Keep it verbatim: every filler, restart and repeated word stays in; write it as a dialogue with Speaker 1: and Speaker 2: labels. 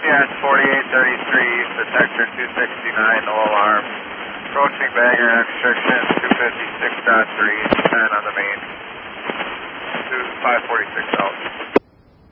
Speaker 1: Yes, forty-eight thirty-three, detector two sixty-nine, no alarm. Approaching bagger restriction, two fifty-six point three, ten on the main. five forty-six out.